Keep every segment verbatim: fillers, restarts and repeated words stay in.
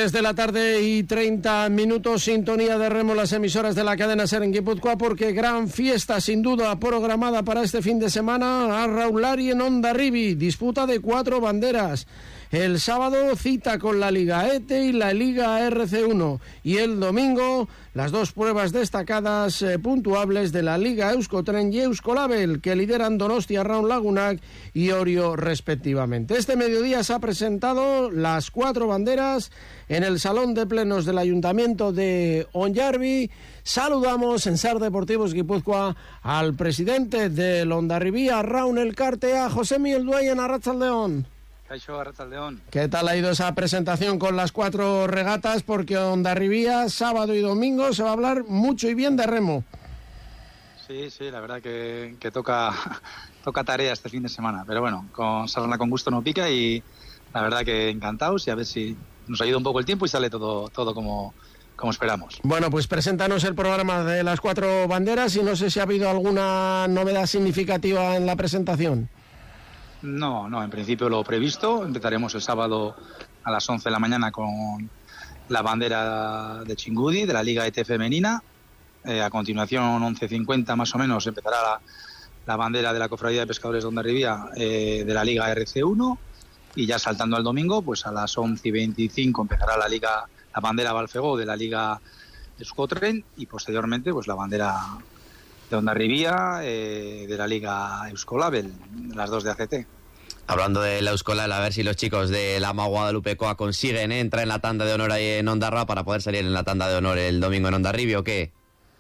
tres de la tarde y treinta minutos, sintonía de Remo, las emisoras de la cadena SER en Guipúzcoa, porque gran fiesta sin duda programada para este fin de semana a Raulari en Hondarribia, disputa de cuatro banderas. El sábado cita con la Liga E T E y la Liga R C uno, y el domingo las dos pruebas destacadas eh, puntuables de la Liga Euskotren y Euskolabel, que lideran Donostia, Raun Lagunak y Orio respectivamente. Este mediodía se ha presentado las cuatro banderas en el Salón de Plenos del Ayuntamiento de Hondarribia. Saludamos en SER Deportivos Guipúzcoa al presidente del Hondarribia, Raun Elkarte, a José Miguel Dueñen, Arratsaldeon. ¿Qué tal ha ido esa presentación con las cuatro regatas? Porque Hondarribia, sábado y domingo, se va a hablar mucho y bien de remo. Sí, sí, la verdad que, que toca, toca tarea este fin de semana. Pero bueno, con sarna con gusto no pica, y la verdad que encantados, y a ver si nos ayuda un poco el tiempo y sale todo, todo como, como esperamos. Bueno, pues preséntanos el programa de las cuatro banderas, y no sé si ha habido alguna novedad significativa en la presentación. No, no, en principio lo previsto. Empezaremos el sábado a las once de la mañana con la bandera de Chingudi, de la Liga E T E femenina. Eh, a continuación, once cincuenta más o menos, empezará la, la bandera de la Cofradía de Pescadores de Hondarribia, eh, de la Liga R C uno. Y ya saltando al domingo, pues a las once y veinticinco empezará la Liga, la bandera Balfegó de la Liga Euskotren, y posteriormente pues la bandera de Hondarribia, eh, de la Liga Euskolabel, las dos de A C T. Hablando de la Euskolabel, a ver si los chicos de la Ama Guadalupecoa consiguen eh, entrar en la tanda de honor ahí en Hondarra para poder salir en la tanda de honor el domingo en Hondarribia, ¿o qué?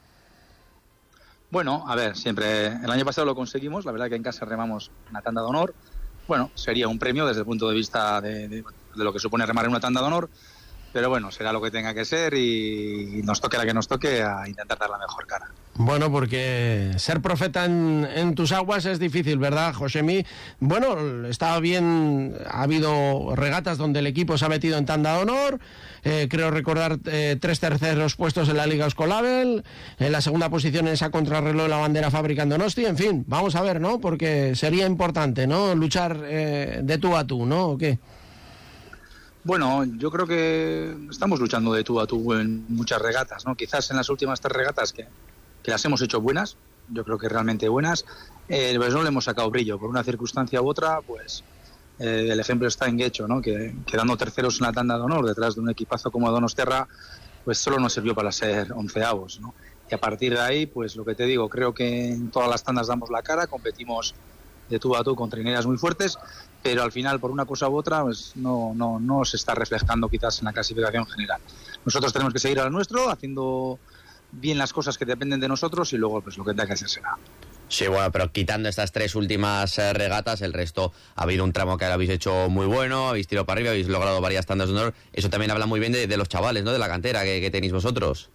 Bueno, a ver, siempre, el año pasado lo conseguimos, la verdad que en casa remamos una tanda de honor. Bueno, sería un premio desde el punto de vista de, de, de lo que supone remar en una tanda de honor, pero bueno, será lo que tenga que ser, y nos toque la que nos toque, a intentar dar la mejor cara. Bueno, porque ser profeta en, en tus aguas es difícil, ¿verdad, Josemi? Bueno, está bien, ha habido regatas donde el equipo se ha metido en tanda de honor, eh, creo recordar eh, tres terceros puestos en la Liga Euskolabel, en la segunda posición en esa contrarreloj de la bandera Fábrica en Donostia, en fin, vamos a ver, ¿no? Porque sería importante, ¿no? Luchar eh, de tú a tú, ¿no? ¿O qué? Bueno, yo creo que estamos luchando de tú a tú en muchas regatas, ¿no? Quizás en las últimas tres regatas que, que las hemos hecho buenas, yo creo que realmente buenas, eh, pues no le hemos sacado brillo. Por una circunstancia u otra, pues eh, el ejemplo está en Guecho, ¿no? Que quedando terceros en la tanda de honor detrás de un equipazo como Donostiarra, pues solo nos sirvió para ser onceavos, ¿no? Y a partir de ahí, pues lo que te digo, creo que en todas las tandas damos la cara, competimos de tú a tú con trineras muy fuertes, pero al final, por una cosa u otra, pues no, no, no se está reflejando quizás en la clasificación general. Nosotros tenemos que seguir al nuestro, haciendo bien las cosas que dependen de nosotros, y luego pues lo que tenga que hacer será. Sí, bueno, pero quitando estas tres últimas eh, regatas, el resto ha habido un tramo que habéis hecho muy bueno, habéis tirado para arriba, habéis logrado varias tandas de honor. Eso también habla muy bien de, de los chavales, ¿no? De la cantera que, que tenéis vosotros.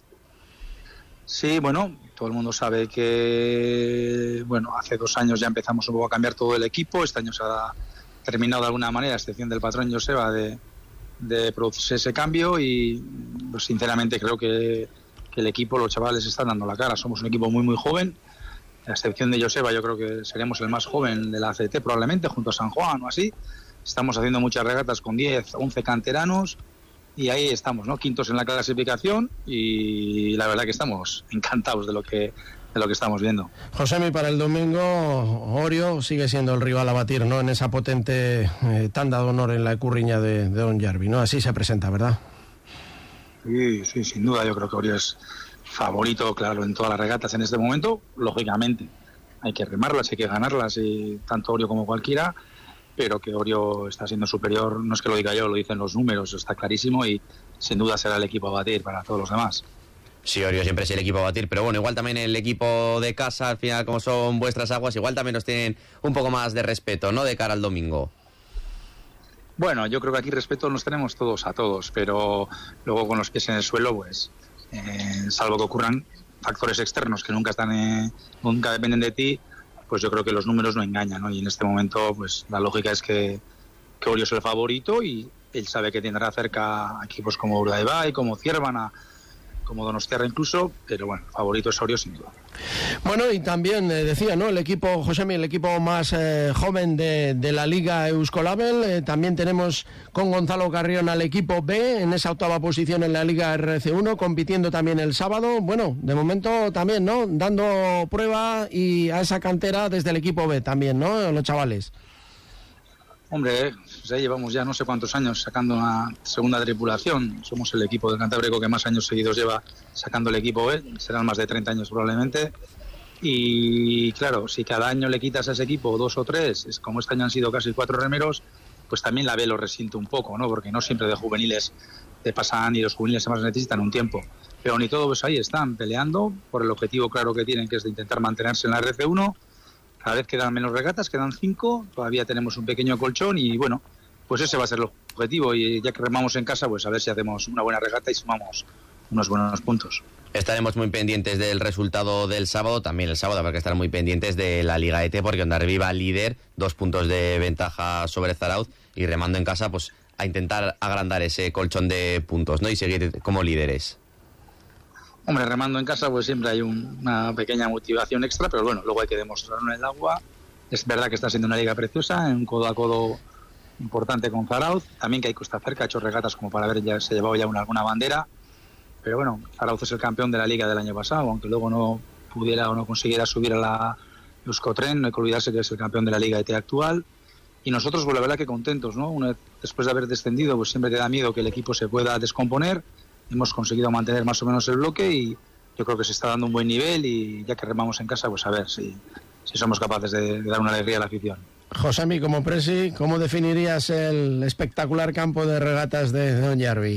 Sí, bueno, todo el mundo sabe que, bueno, hace dos años ya empezamos un poco a cambiar todo el equipo. Este año se ha terminado de alguna manera, a excepción del patrón Joseba, de, de producirse ese cambio, y pues sinceramente creo que, que el equipo, los chavales están dando la cara. Somos un equipo muy muy joven, a excepción de Joseba, yo creo que seremos el más joven de la A C T probablemente, junto a San Juan o así. Estamos haciendo muchas regatas con diez, once canteranos, y ahí estamos, ¿no? Quintos en la clasificación, y la verdad que estamos encantados de lo que de lo que estamos viendo. Josemi, para el domingo Orio sigue siendo el rival a batir, ¿no? En esa potente eh, tanda de honor en la Ecurriña de, de Hondarribia, ¿no? Así se presenta, ¿verdad? Sí, sí, sin duda. Yo creo que Orio es favorito, claro, en todas las regatas en este momento. Lógicamente hay que remarlas, hay que ganarlas, y tanto Orio como cualquiera, pero que Orio está siendo superior, no es que lo diga yo, lo dicen los números, está clarísimo, y sin duda será el equipo a batir para todos los demás. Sí, Orio siempre es el equipo a batir, pero bueno, igual también el equipo de casa, al final, como son vuestras aguas, igual también nos tienen un poco más de respeto, ¿no?, de cara al domingo. Bueno, yo creo que aquí respeto nos tenemos todos a todos, pero luego con los pies en el suelo, pues, eh, salvo que ocurran factores externos que nunca están, eh, nunca dependen de ti, pues yo creo que los números no engañan, ¿no? Y en este momento, pues la lógica es que, que Orio es el favorito, y él sabe que tendrá cerca equipos como Urdaibai, como Ciervana, como Donostiarra incluso, pero bueno, favorito es Orio sin duda. Bueno, y también eh, decía, ¿no? El equipo, Josemi, el equipo más eh, joven de, de la Liga Euskolabel. Eh, también tenemos con Gonzalo Carrión al equipo B en esa octava posición en la Liga R C uno, compitiendo también el sábado. Bueno, de momento también, ¿no? Dando prueba y a esa cantera desde el equipo B también, ¿no? Los chavales. Hombre, pues ya llevamos ya no sé cuántos años sacando una segunda tripulación. Somos el equipo del Cantábrico que más años seguidos lleva sacando el equipo B. Serán más de treinta años probablemente. Y claro, si cada año le quitas a ese equipo dos o tres, es como este año han sido casi cuatro remeros, pues también la B lo resiente un poco, ¿no? Porque no siempre de juveniles te pasan y los juveniles además necesitan un tiempo. Pero ni todo, pues ahí están peleando por el objetivo claro que tienen, que es de intentar mantenerse en la R C uno. Cada vez quedan menos regatas, quedan cinco, todavía tenemos un pequeño colchón y bueno, pues ese va a ser el objetivo y ya que remamos en casa, pues a ver si hacemos una buena regata y sumamos unos buenos puntos. Estaremos muy pendientes del resultado del sábado, también el sábado habrá que estar muy pendientes de la Liga E T porque Hondarribia va líder, dos puntos de ventaja sobre Zarauz y remando en casa pues a intentar agrandar ese colchón de puntos, ¿no? Y seguir como líderes. Hombre, remando en casa pues siempre hay un, una pequeña motivación extra, pero bueno, luego hay que demostrarlo en el agua. Es verdad que está siendo una liga preciosa, en un codo a codo importante con Zarauz. También que hay Costa Cerca, ha hecho regatas como para haber ya, se llevado ya una, alguna bandera. Pero bueno, Zarauz es el campeón de la liga del año pasado, aunque luego no pudiera o no consiguiera subir a la Euskotren, no hay que olvidarse que es el campeón de la liga E T actual. Y nosotros, pues la verdad que contentos, ¿no? Una vez, después de haber descendido, pues siempre te da miedo que el equipo se pueda descomponer. Hemos conseguido mantener más o menos el bloque y yo creo que se está dando un buen nivel y ya que remamos en casa, pues a ver si, si somos capaces de, de dar una alegría a la afición. Josemi, como presi, ¿cómo definirías el espectacular campo de regatas de Hondarribia?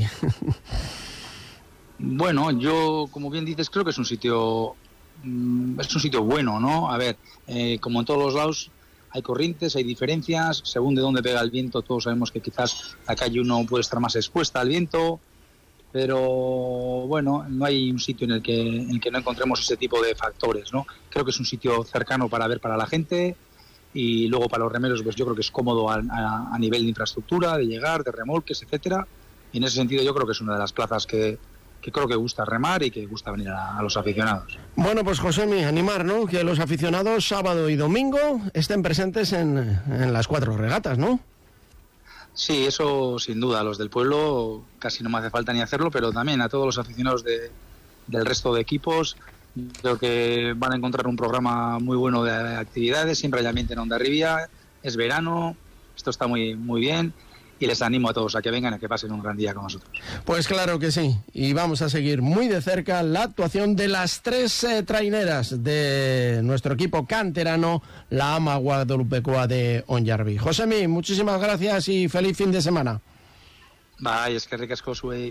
Bueno, yo, como bien dices, creo que es un sitio es un sitio bueno, ¿no? A ver, eh, como en todos los lados hay corrientes, hay diferencias, según de dónde pega el viento, todos sabemos que quizás la calle uno puede estar más expuesta al viento. Pero bueno, no hay un sitio en el que en el que no encontremos ese tipo de factores, ¿no? Creo que es un sitio cercano para ver para la gente y luego para los remeros pues yo creo que es cómodo a, a, a nivel de infraestructura, de llegar, de remolques, etcétera. Y en ese sentido yo creo que es una de las plazas que, que creo que gusta remar y que gusta venir a, a los aficionados. Bueno, pues Josemi, animar, ¿no? Que los aficionados sábado y domingo estén presentes en, en las cuatro regatas, ¿no? Sí, eso sin duda. A los del pueblo casi no me hace falta ni hacerlo, pero también a todos los aficionados de, del resto de equipos. Creo que van a encontrar un programa muy bueno de actividades. Siempre hay ambiente en Hondarribia. Es verano, esto está muy, muy bien. Y les animo a todos a que vengan y a que pasen un gran día con nosotros. Pues claro que sí. Y vamos a seguir muy de cerca la actuación de las tres eh, traineras de nuestro equipo canterano, la Ama Guadalupecoa de Hondarribia. Josemi, muchísimas gracias y feliz fin de semana. Bye, es que ricasco zuei.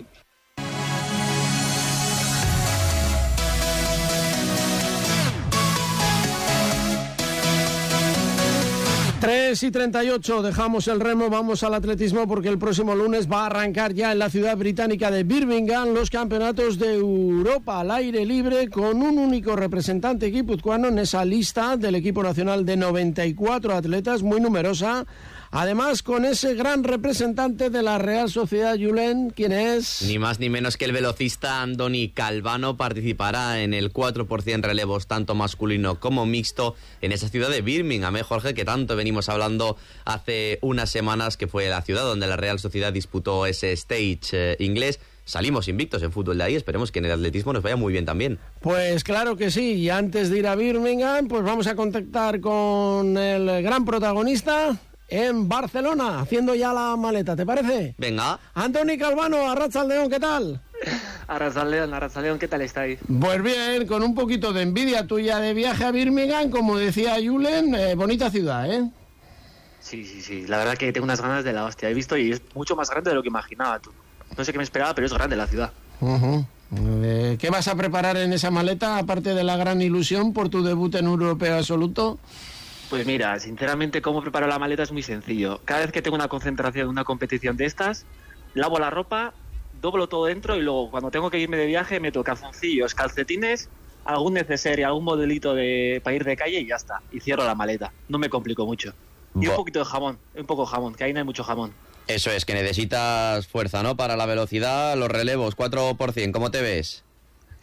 tres y treinta y ocho, dejamos el remo, vamos al atletismo porque el próximo lunes va a arrancar ya en la ciudad británica de Birmingham los campeonatos de Europa al aire libre con un único representante guipuzcoano en esa lista del equipo nacional de noventa y cuatro atletas, muy numerosa. Además, con ese gran representante de la Real Sociedad Julen, ¿quién es? Ni más ni menos que el velocista Andoni Calvano participará en el cuatro por ciento relevos tanto masculino como mixto en esa ciudad de Birmingham, ¿eh, Jorge? Que tanto venimos hablando hace unas semanas que fue la ciudad donde la Real Sociedad disputó ese stage eh, inglés. Salimos invictos en fútbol de ahí, esperemos que en el atletismo nos vaya muy bien también. Pues claro que sí, y antes de ir a Birmingham, pues vamos a contactar con el gran protagonista en Barcelona, haciendo ya la maleta, ¿te parece? Venga. Andoni Calvano, Arratsaldeon, ¿qué tal? Arratsaldeon, Arratsaldeon, ¿qué tal estáis? Pues bien, con un poquito de envidia tuya de viaje a Birmingham, como decía Julen, eh, bonita ciudad, ¿eh? Sí, sí, sí, la verdad que tengo unas ganas de la hostia, he visto y es mucho más grande de lo que imaginaba tú. No sé qué me esperaba, pero es grande la ciudad. Uh-huh. eh, ¿Qué vas a preparar en esa maleta, aparte de la gran ilusión por tu debut en Europeo Absoluto? Pues mira, sinceramente cómo preparo la maleta es muy sencillo. Cada vez que tengo una concentración, una competición de estas, lavo la ropa, doblo todo dentro y luego cuando tengo que irme de viaje meto calzoncillos, calcetines, algún necesario, algún modelito de para ir de calle y ya está. Y cierro la maleta. No me complico mucho. Y un poquito de jamón, un poco de jamón, que ahí no hay mucho jamón. Eso es, que necesitas fuerza, ¿no? Para la velocidad, los relevos, cuatro por ciento, ¿cómo te ves?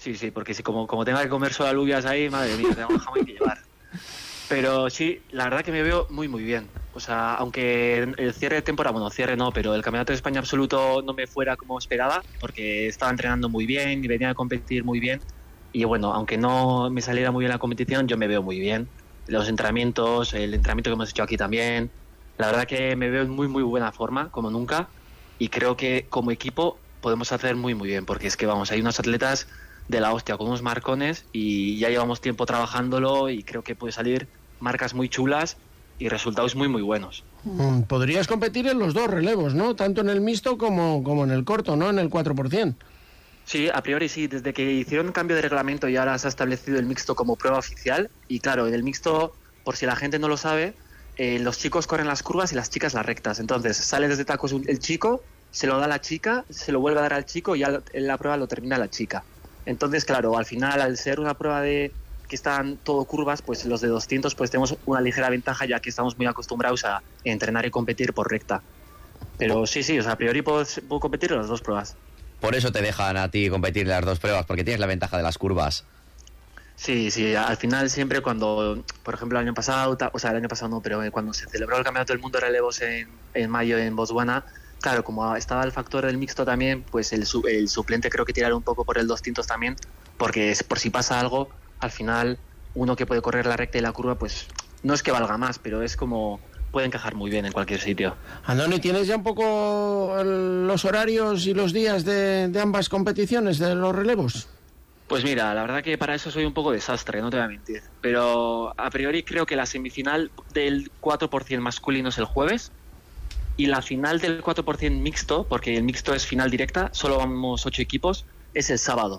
Sí, sí, porque si como, como tenga que comer solo alubias ahí, madre mía, tengo jamón que llevar. Pero sí, la verdad que me veo muy, muy bien. O sea, aunque el cierre de temporada, bueno, cierre no, pero el Campeonato de España absoluto no me fuera como esperaba, porque estaba entrenando muy bien y venía a competir muy bien. Y bueno, aunque no me saliera muy bien la competición, yo me veo muy bien. Los entrenamientos, el entrenamiento que hemos hecho aquí también. La verdad que me veo en muy, muy buena forma, como nunca. Y creo que como equipo podemos hacer muy, muy bien, porque es que, vamos, hay unos atletas de la hostia con unos marcones y ya llevamos tiempo trabajándolo y creo que puede salir marcas muy chulas y resultados muy muy buenos. Podrías competir en los dos relevos, ¿no? Tanto en el mixto como, como en el corto, ¿no? En el cuatro por ciento. Sí, a priori sí. Desde que hicieron cambio de reglamento y ahora se ha establecido el mixto como prueba oficial. Y claro, en el mixto, por si la gente no lo sabe, eh, los chicos corren las curvas y las chicas las rectas. Entonces sale desde tacos el chico, se lo da a la chica, se lo vuelve a dar al chico y ya en la prueba lo termina la chica. Entonces, claro, al final, al ser una prueba de que están todo curvas, pues los de doscientos pues tenemos una ligera ventaja, ya que estamos muy acostumbrados a entrenar y competir por recta. Pero sí, sí, o sea, a priori puedo, puedo competir en las dos pruebas. Por eso te dejan a ti competir en las dos pruebas, porque tienes la ventaja de las curvas. Sí, sí, al final siempre cuando, por ejemplo, el año pasado, o sea, el año pasado no, pero cuando se celebró el Campeonato del Mundo de Relevos en, en mayo en Botswana, claro, como estaba el factor del mixto también, pues el, el suplente creo que tiraron un poco por el doscientos también, porque por si pasa algo, al final uno que puede correr la recta y la curva, pues no es que valga más, pero es como puede encajar muy bien en cualquier sitio. Andoni, ¿tienes ya un poco los horarios y los días de, de ambas competiciones, de los relevos? Pues mira, la verdad que para eso soy un poco desastre, no te voy a mentir. Pero a priori creo que la semifinal del cuatro por ciento masculino es el jueves y la final del cuatro por ciento mixto, porque el mixto es final directa, solo vamos ocho equipos, es el sábado.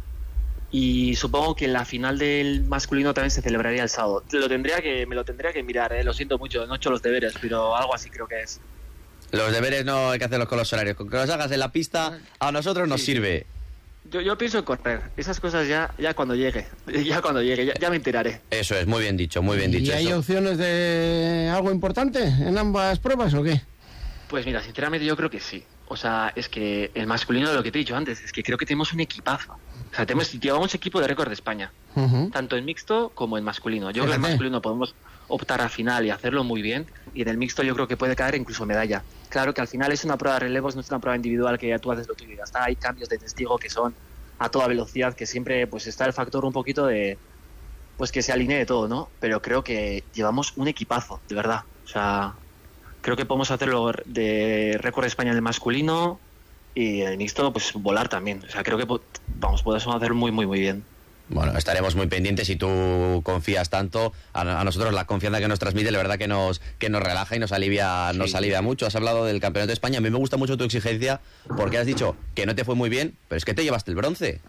Y supongo que la final del masculino también se celebraría el sábado. Lo tendría que, me lo tendría que mirar, ¿eh? Lo siento mucho, no he hecho los deberes, pero algo así creo que es. Los deberes no hay que hacerlos con los horarios, con que los hagas en la pista a nosotros nos sí, sirve. Yo, yo pienso en correr, esas cosas ya ya cuando llegue, ya cuando llegue, ya, ya me enteraré. Eso es, muy bien dicho, muy bien dicho. ¿Y hay eso. opciones de algo importante en ambas pruebas o qué? Pues mira, sinceramente yo creo que sí. O sea, es que el masculino, lo que te he dicho antes, es que creo que tenemos un equipazo. O sea, tenemos, llevamos equipo de récord de España, uh-huh. tanto en mixto como en masculino. Yo creo que en masculino podemos optar a final y hacerlo muy bien, y en el mixto yo creo que puede caer incluso medalla. Claro que al final es una prueba de relevos, no es una prueba individual que ya tú haces lo tuyo y ya está. Hay cambios de testigo que son a toda velocidad, que siempre pues está el factor un poquito de pues que se alinee todo, ¿no? Pero creo que llevamos un equipazo, de verdad. O sea, creo que podemos hacerlo de récord de España en el masculino y en el mixto pues volar también. O sea, creo que vamos, podemos hacer muy, muy, muy bien. Bueno, estaremos muy pendientes. Si tú confías tanto, a, a nosotros la confianza que nos transmite, la verdad que nos que nos relaja y nos alivia sí. nos alivia mucho. Has hablado del Campeonato de España. A mí me gusta mucho tu exigencia porque has dicho que no te fue muy bien, pero es que te llevaste el bronce.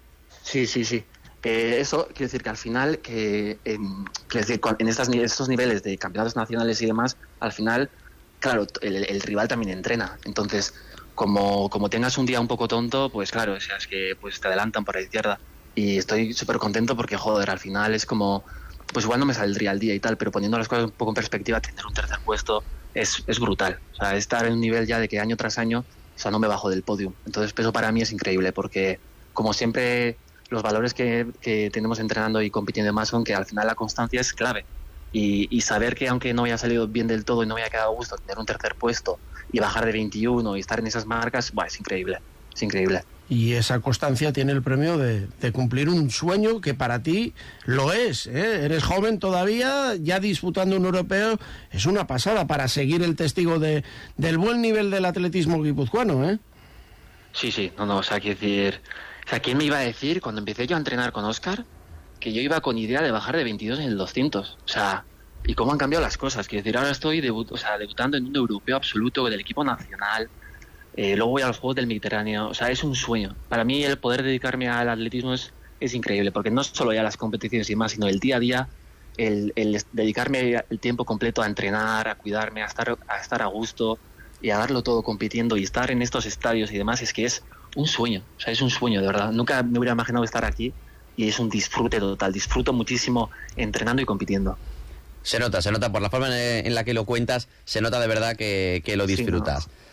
Sí, sí, sí. Eh, eso quiere decir que al final, que, eh, quiere decir, en estas, estos niveles de campeonatos nacionales y demás, al final, claro, el, el rival también entrena. Entonces, como, como tengas un día un poco tonto, pues claro, o sea, es que pues te adelantan por la izquierda. Y estoy súper contento porque, joder, al final es como, pues igual no me saldría el día y tal, pero poniendo las cosas un poco en perspectiva, tener un tercer puesto es, es brutal. O sea, estar en un nivel ya de que año tras año, o sea, no me bajo del podium. Entonces, eso para mí es increíble porque, como siempre, los valores que, que tenemos entrenando y compitiendo más son que al final la constancia es clave. Y, y saber que aunque no haya salido bien del todo y no me haya quedado a gusto tener un tercer puesto y bajar de veintiuno y estar en esas marcas, bueno, es increíble, es increíble. Y esa constancia tiene el premio de, de cumplir un sueño que para ti lo es, ¿eh? Eres joven todavía, ya disputando un europeo, es una pasada para seguir el testigo de, del buen nivel del atletismo guipuzcoano, ¿eh? Sí, sí, no, no, o sea, quiero decir, o sea, ¿quién me iba a decir cuando empecé yo a entrenar con Óscar que yo iba con idea de bajar de veintidós en el doscientos? O sea, ¿y cómo han cambiado las cosas? Quiero decir, ahora estoy debut, o sea, debutando en un europeo absoluto del equipo nacional. Eh, luego voy a los Juegos del Mediterráneo, o sea, es un sueño. Para mí el poder dedicarme al atletismo es, es increíble, porque no solo ya las competiciones y más, sino el día a día, el, el dedicarme el tiempo completo a entrenar, a cuidarme, a estar, a estar a gusto y a darlo todo compitiendo y estar en estos estadios y demás, es que es un sueño, o sea, es un sueño, de verdad. Nunca me hubiera imaginado estar aquí y es un disfrute total, disfruto muchísimo entrenando y compitiendo. Se nota, se nota por la forma en la que lo cuentas, se nota de verdad que, que lo disfrutas. Sí, no.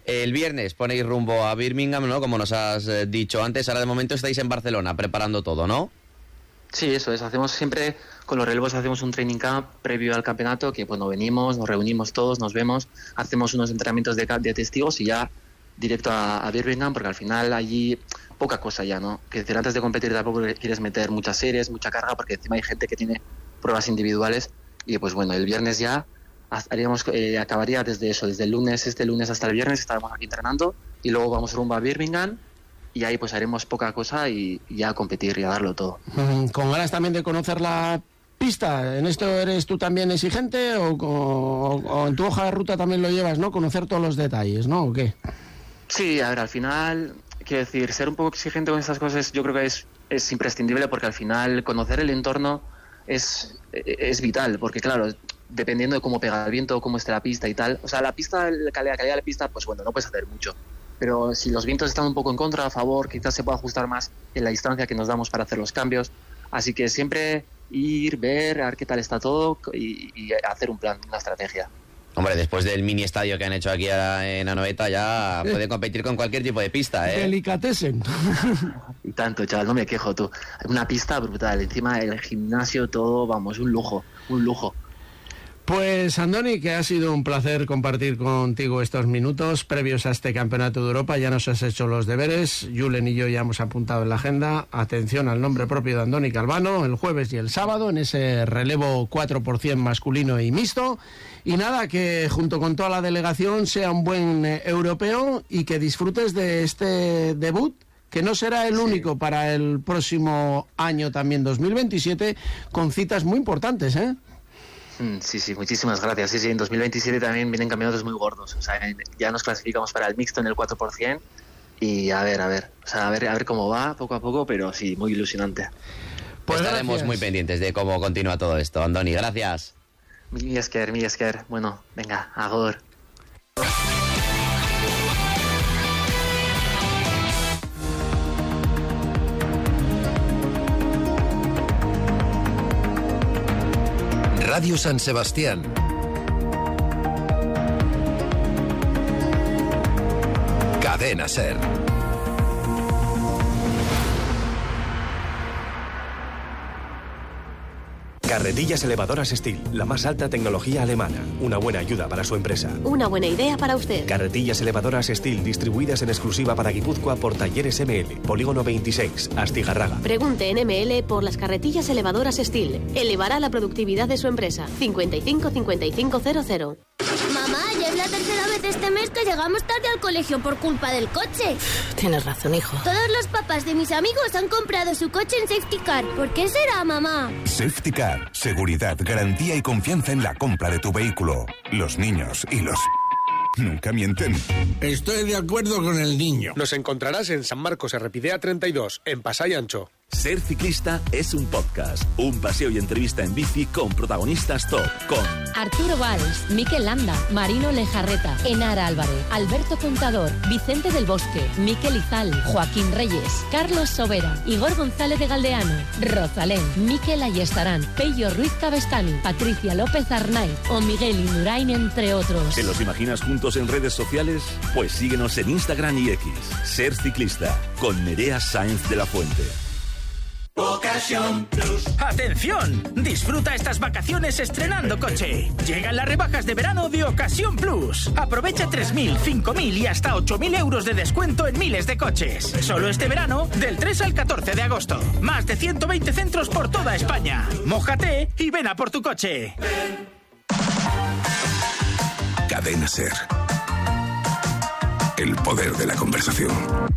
El viernes ponéis rumbo a Birmingham, ¿no? Como nos has eh, dicho antes. Ahora de momento estáis en Barcelona preparando todo, ¿no? Sí, eso es. Hacemos siempre, con los relevos hacemos un training camp previo al campeonato, que bueno, venimos, nos reunimos todos, nos vemos, hacemos unos entrenamientos de, de testigos y ya directo a, a Birmingham, porque al final allí poca cosa ya, ¿no? Que decir, antes de competir tampoco quieres meter muchas series, mucha carga, porque encima hay gente que tiene pruebas individuales y pues bueno, el viernes ya haríamos, eh, acabaría desde eso, desde el lunes, este lunes hasta el viernes estaremos aquí entrenando y luego vamos rumbo a Birmingham y ahí pues haremos poca cosa y, y ya a competir y a darlo todo. Mm, con ganas también de conocer la pista. ¿En esto eres tú también exigente o, o, o en tu hoja de ruta también lo llevas, ¿no? Conocer todos los detalles, ¿no? ¿O qué? Sí, a ver, al final, quiero decir, ser un poco exigente con estas cosas yo creo que es, es imprescindible porque al final conocer el entorno es, es vital, porque claro, dependiendo de cómo pega el viento, cómo esté la pista y tal, o sea, la pista, la calidad, la calidad de la pista, pues bueno, no puedes hacer mucho, pero si los vientos están un poco en contra, a favor, quizás se pueda ajustar más en la distancia que nos damos para hacer los cambios, así que siempre ir, ver, a ver qué tal está todo y, y hacer un plan, una estrategia. Hombre, después del mini estadio que han hecho aquí en Anoeta ya eh. puede competir con cualquier tipo de pista, ¿eh? Delicatessen. Y tanto, chaval, no me quejo tú. Una pista brutal, encima el gimnasio, todo, vamos, un lujo, un lujo. Pues Andoni, que ha sido un placer compartir contigo estos minutos previos a este Campeonato de Europa. Ya nos has hecho los deberes, Julen y yo ya hemos apuntado en la agenda. Atención al nombre propio de Andoni Calvano, el jueves y el sábado, en ese relevo cuatro por ciento masculino y mixto. Y nada, que junto con toda la delegación sea un buen eh, europeo y que disfrutes de este debut, que no será el único para el próximo año también dos mil veintisiete, con citas muy importantes, ¿eh? Sí, sí, muchísimas gracias. Sí, sí, en dos mil veintisiete también vienen campeonatos muy gordos. O sea, ya nos clasificamos para el mixto en el cuatro por ciento y a ver, a ver, o sea, a ver, a ver cómo va poco a poco, pero sí, muy ilusionante. Pues estaremos gracias. Muy pendientes de cómo continúa todo esto. Andoni, gracias. Mi esker, mi esker. Bueno, venga, agor. Radio San Sebastián. Cadena SER. Carretillas elevadoras Steel, la más alta tecnología alemana. Una buena ayuda para su empresa. Una buena idea para usted. Carretillas elevadoras Steel, distribuidas en exclusiva para Guipúzcoa por Talleres M L, Polígono veintiséis, Astigarraga. Pregunte en M L por las carretillas elevadoras Steel. Elevará la productividad de su empresa. cincuenta y cinco cincuenta y cinco cero cero. Mamá, ya es la tercera vez este mes que llegamos tarde al colegio por culpa del coche. Tienes razón, hijo. Todos los papás de mis amigos han comprado su coche en Safety Car. ¿Por qué será, mamá? Safety Car. Seguridad, garantía y confianza en la compra de tu vehículo. Los niños y los... nunca mienten. Estoy de acuerdo con el niño. Nos encontrarás en San Marcos Errepidea treinta y dos, en Pasay Ancho. Ser ciclista es un podcast, un paseo y entrevista en bici con protagonistas top, con Arturo Valls, Mikel Landa, Marino Lejarreta, Enara Álvarez, Alberto Contador, Vicente del Bosque, Mikel Izal, Joaquín Reyes, Carlos Sobera, Igor González de Galdeano, Rosalén, Mikel Ayestarán, Pello Ruiz Cabestani, Patricia López Arnaiz o Miguel Indurain, entre otros. ¿Te los imaginas juntos en redes sociales? Pues síguenos en Instagram y X. Ser ciclista, con Nerea Sáenz de la Fuente. Ocasión Plus. ¡Atención! Disfruta estas vacaciones estrenando coche. Llegan las rebajas de verano de Ocasión Plus. Aprovecha tres mil, cinco mil y hasta ocho mil euros de descuento en miles de coches. Solo este verano, del tres al catorce de agosto. Más de ciento veinte centros por toda España. Mójate y ven a por tu coche. Cadena SER. El poder de la conversación.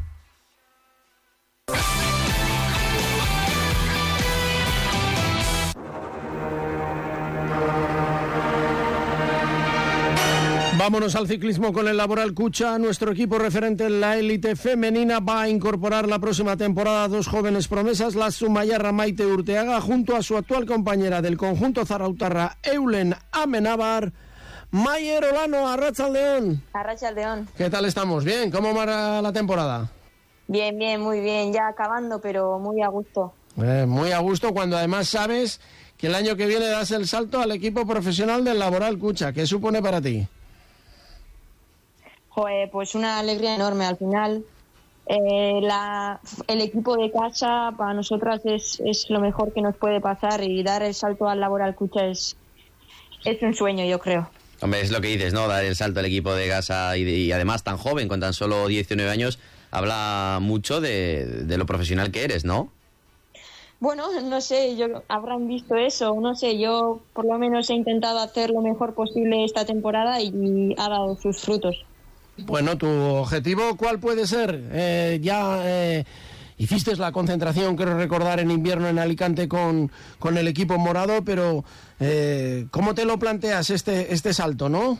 Vámonos al ciclismo con el Laboral Cucha. Nuestro equipo referente en la élite femenina va a incorporar la próxima temporada a dos jóvenes promesas, la sumayarra Maite Urteaga junto a su actual compañera del conjunto zarautarra Eulen Amenábar. Mayer Olano, Arratsaldeon. Arratsaldeon. ¿Qué tal estamos? ¿Bien? ¿Cómo va la temporada? Bien, bien, muy bien. Ya acabando, pero muy a gusto. Eh, muy a gusto cuando además sabes que el año que viene das el salto al equipo profesional del Laboral Cucha. ¿Qué supone para ti? Joder, pues una alegría enorme al final. Eh, la, el equipo de casa para nosotras es, es lo mejor que nos puede pasar, y dar el salto al Laboral Cucha es, es un sueño, yo creo. Hombre, es lo que dices, ¿no? Dar el salto al equipo de casa y, de, y además tan joven, con tan solo diecinueve años, habla mucho de, de lo profesional que eres, ¿no? Bueno, no sé, yo habrán visto eso, no sé, yo por lo menos he intentado hacer lo mejor posible esta temporada y ha dado sus frutos. Bueno, ¿tu objetivo cuál puede ser? Eh, ya eh, hiciste la concentración, quiero recordar, en invierno en Alicante con, con el equipo morado, pero eh, ¿cómo te lo planteas este, este salto, no?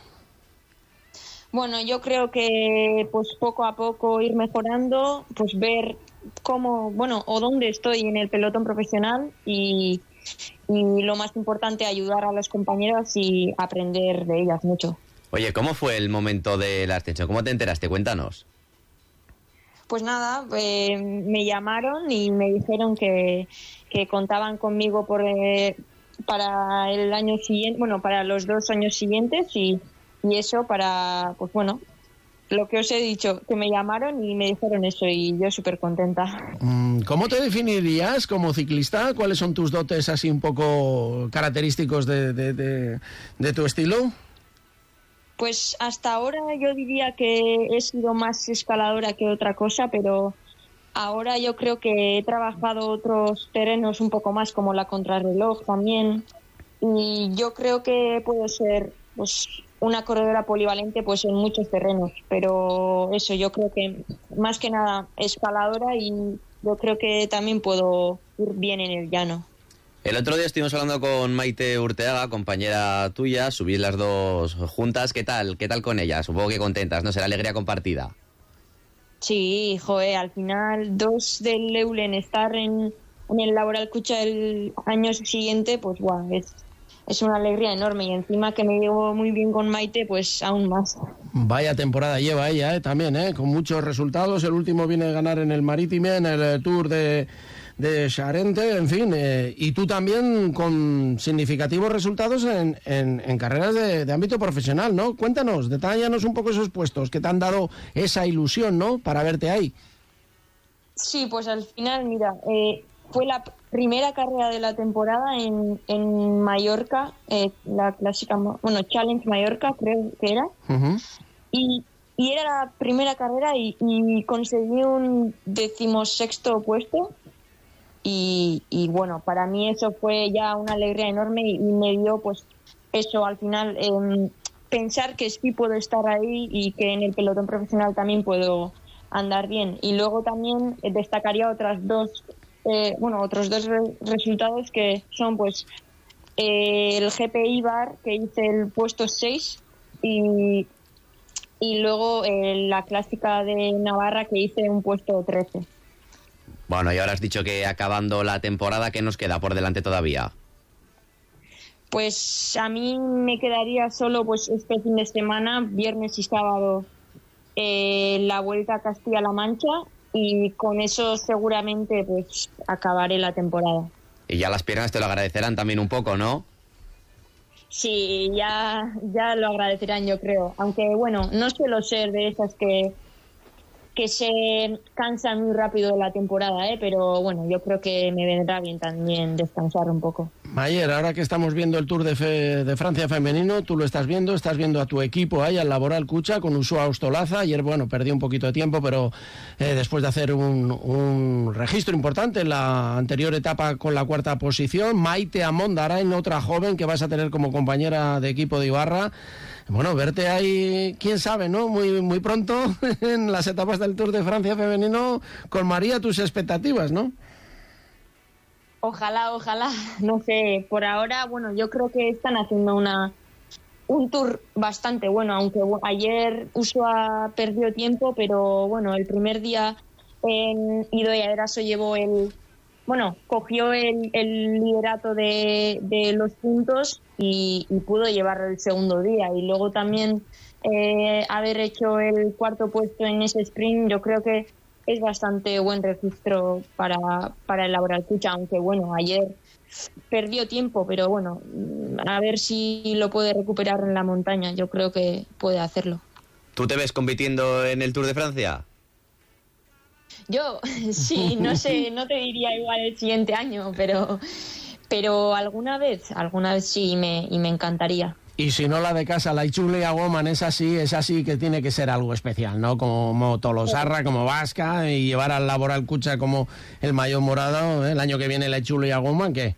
Bueno, yo creo que pues poco a poco ir mejorando, pues ver cómo, bueno, o dónde estoy en el pelotón profesional y, y lo más importante, ayudar a las compañeras y aprender de ellas mucho. Oye, ¿cómo fue el momento de la ascensión? ¿Cómo te enteraste? Cuéntanos. Pues nada, eh, me llamaron y me dijeron que, que contaban conmigo por eh, para el año siguiente, bueno, para los dos años siguientes y, y eso para, pues bueno, lo que os he dicho, que me llamaron y me dijeron eso y yo súper contenta. ¿Cómo te definirías como ciclista? ¿Cuáles son tus dotes así un poco característicos de, de, de, de tu estilo? Pues hasta ahora yo diría que he sido más escaladora que otra cosa, pero ahora yo creo que he trabajado otros terrenos un poco más, como la contrarreloj también, y yo creo que puedo ser pues una corredora polivalente pues en muchos terrenos, pero eso, yo creo que más que nada escaladora, y yo creo que también puedo ir bien en el llano. El otro día estuvimos hablando con Maite Urteaga, compañera tuya, subís las dos juntas. ¿Qué tal? ¿Qué tal con ella? Supongo que contentas, ¿no? Será alegría compartida. Sí, joder, al final dos del Eulen estar en, en el Laboral Cucha el año siguiente, pues guau, es, es una alegría enorme, y encima que me llevo muy bien con Maite, pues aún más. Vaya temporada lleva ella, ¿eh? También, ¿eh? Con muchos resultados. El último viene a ganar en el Marítime, en el Tour de... de Charente, en fin, eh, y tú también con significativos resultados en, en, en carreras de, de ámbito profesional, ¿no? Cuéntanos, detállanos un poco esos puestos que te han dado esa ilusión, ¿no?, para verte ahí. Sí, pues al final, mira, eh, fue la primera carrera de la temporada en, en Mallorca, eh, la clásica, bueno, Challenge Mallorca, creo que era, uh-huh. y, y era la primera carrera y, y conseguí un decimosexto puesto. Y, y bueno, para mí eso fue ya una alegría enorme y, y me dio pues eso al final, eh, pensar que sí puedo estar ahí y que en el pelotón profesional también puedo andar bien. Y luego también destacaría otras dos, eh, bueno, otros dos re- resultados que son pues eh, el G P Ibar, que hice el puesto seis, y, y luego eh, la clásica de Navarra, que hice un puesto trece. Bueno, y ahora has dicho que acabando la temporada, ¿qué nos queda por delante todavía? Pues a mí me quedaría solo pues este fin de semana, viernes y sábado, eh, la Vuelta a Castilla-La Mancha, y con eso seguramente pues acabaré la temporada. Y ya las piernas te lo agradecerán también un poco, ¿no? Sí, ya, ya lo agradecerán, yo creo. Aunque bueno, no suelo ser de esas que... que se cansan muy rápido de la temporada, ¿eh? Pero bueno, yo creo que me vendrá bien también descansar un poco. Mayer, ahora que estamos viendo el Tour de, fe, de Francia femenino, tú lo estás viendo, estás viendo a tu equipo ahí, al Laboral Cucha, con Ushua Ostolaza. Ayer, bueno, perdió un poquito de tiempo, pero eh, después de hacer un, un registro importante en la anterior etapa con la cuarta posición, Maite Amondarain, otra joven que vas a tener como compañera de equipo de Ibarra. Bueno, verte ahí, quién sabe, ¿no? Muy muy pronto en las etapas del Tour de Francia femenino, colmaría tus expectativas, ¿no? Ojalá, ojalá. No sé, por ahora, bueno, yo creo que están haciendo una un tour bastante bueno, aunque ayer Ushua perdió tiempo, pero bueno, el primer día en Idoia Eraso llevó el... Bueno, cogió el, el liderato de, de los puntos y, y pudo llevarlo el segundo día. Y luego también eh, haber hecho el cuarto puesto en ese sprint, yo creo que es bastante buen registro para, para el Laboral Cucha, aunque bueno, ayer perdió tiempo, pero bueno, a ver si lo puede recuperar en la montaña, yo creo que puede hacerlo. ¿Tú te ves compitiendo en el Tour de Francia? Yo, sí, no sé, no te diría igual el siguiente año, pero, pero alguna vez, alguna vez sí, y me, y me encantaría. Y si no la de casa, la Itzulia Woman es así, es así que tiene que ser algo especial, ¿no? Como Tolosarra, como Vasca, y llevar al Laboral Cucha como el maillot morado, ¿eh? El año que viene la Itzulia Woman, ¿qué?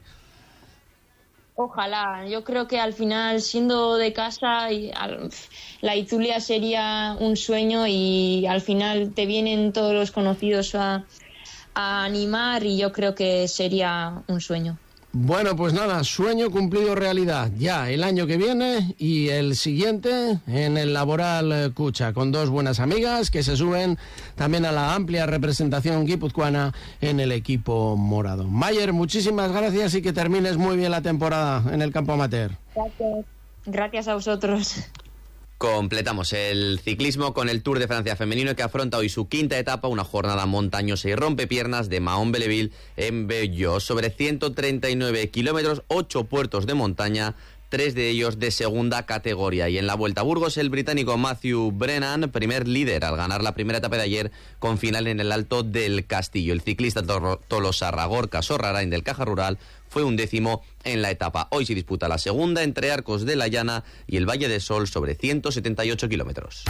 Ojalá, yo creo que al final, siendo de casa, y al, la Itzulia sería un sueño y al final te vienen todos los conocidos a, a animar y yo creo que sería un sueño. Bueno, pues nada, sueño cumplido realidad. Ya el año que viene y el siguiente en el Laboral Cucha, con dos buenas amigas que se suben también a la amplia representación guipuzcoana en el equipo morado. Mayer, muchísimas gracias y que termines muy bien la temporada en el campo amateur. Gracias, gracias a vosotros. Completamos el ciclismo con el Tour de Francia femenino que afronta hoy su quinta etapa, una jornada montañosa y rompepiernas de Mahon-Belleville en Bello, sobre ciento treinta y nueve kilómetros, ocho puertos de montaña, tres de ellos de segunda categoría. Y en la Vuelta a Burgos, el británico Matthew Brennan, primer líder al ganar la primera etapa de ayer con final en el Alto del Castillo. El ciclista tolosarra Gorka Sorrarain del Caja Rural fue un décimo en la etapa. Hoy se disputa la segunda entre Arcos de la Llana y el Valle de Sol sobre ciento setenta y ocho kilómetros.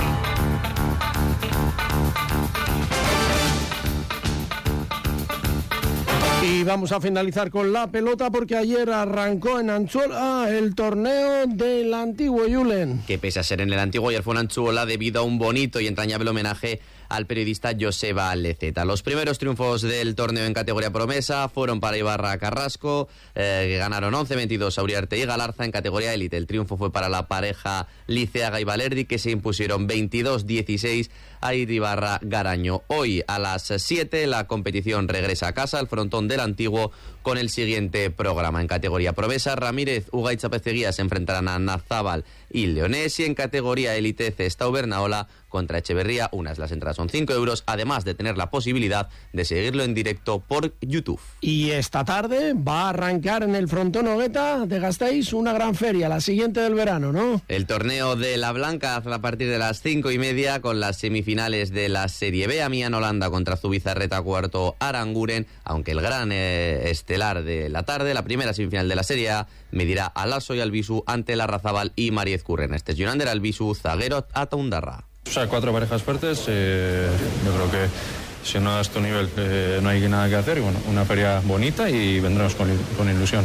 Y vamos a finalizar con la pelota porque ayer arrancó en Anchuola el torneo del antiguo Julen. Que pese a ser en el antiguo, ayer fue en Anchuola debido a un bonito y entrañable homenaje al periodista Joseba Leceta. Los primeros triunfos del torneo en categoría promesa fueron para Ibarra Carrasco, eh, que ganaron once veintidós a Uriarte y Galarza. En categoría élite el triunfo fue para la pareja Liceaga y Valerdi, que se impusieron veintidós dieciséis a Iribarra Garaño. Hoy a las siete la competición regresa a casa, al frontón del antiguo, con el siguiente programa. En categoría promesa, Ramírez, Uga y Chapeceguía se enfrentarán a Nazábal y Leonés, y en categoría élite Cestao Bernaola contra Echeverría. Unas, las entradas son cinco euros, además de tener la posibilidad de seguirlo en directo por YouTube. Y esta tarde va a arrancar en el frontón Ogueta de Gasteiz una gran feria, la siguiente del verano, ¿no? El torneo de la Blanca a partir de las cinco y media, con las semifinales de la Serie B, Amiens Holanda contra Zubizarreta, cuarto Aranguren, aunque el gran eh, estelar de la tarde, la primera semifinal de la Serie A, medirá a Lasso y Albisu ante Larrazábal y Mariez Curren. Este es Jonander Albisu, zaguero Ataundarra. O sea, cuatro parejas fuertes, eh, yo creo que si no das tu nivel eh, no hay nada que hacer, y bueno, una feria bonita y vendremos con, con ilusión.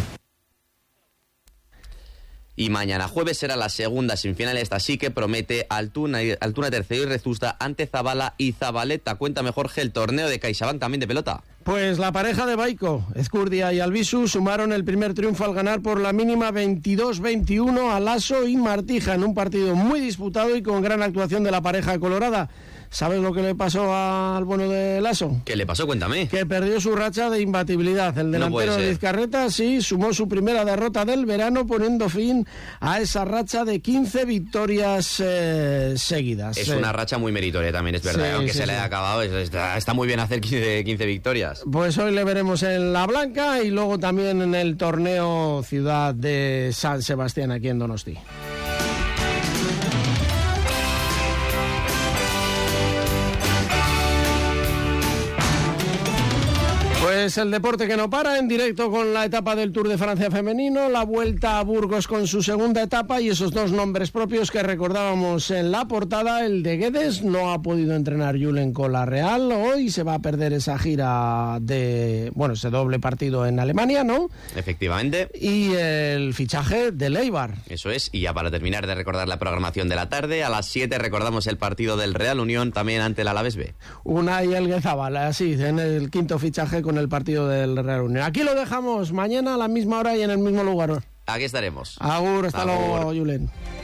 Y mañana jueves será la segunda semifinal, esta sí que promete. Altuna, Altuna tercero y Rezusta ante Zabala y Zabaleta. Cuéntame, Jorge, el torneo de CaixaBank también de pelota. Pues la pareja de Baico, Ezcurdia y Albisu, sumaron el primer triunfo al ganar por la mínima veintidós veintiuno a Lasso y Martija, en un partido muy disputado y con gran actuación de la pareja colorada. ¿Sabes lo que le pasó al bueno de Lasso? ¿Qué le pasó? Cuéntame. Que perdió su racha de imbatibilidad. El delantero de Vizcarreta sí sumó su primera derrota del verano, poniendo fin a esa racha de quince victorias eh, seguidas. Es eh. una racha muy meritoria también, es verdad. Sí, aunque sí, se sí. le haya acabado, está, está muy bien hacer quince, quince victorias. Pues hoy le veremos en la Blanca y luego también en el torneo Ciudad de San Sebastián aquí en Donosti. Pues el deporte que no para, en directo con la etapa del Tour de Francia femenino, la Vuelta a Burgos con su segunda etapa y esos dos nombres propios que recordábamos en la portada. El de Guedes no ha podido entrenar Julen con la Real, hoy se va a perder esa gira de, bueno, ese doble partido en Alemania, ¿no? Efectivamente. Y el fichaje de Leibar. Eso es, y ya para terminar de recordar la programación de la tarde, a las siete recordamos el partido del Real Unión también ante el Alavés B. Unai Elguezabal, así, en el quinto fichaje con el partido del Real Unión. Aquí lo dejamos, mañana a la misma hora y en el mismo lugar. Aquí estaremos. Agur, hasta Agur. luego, Julen.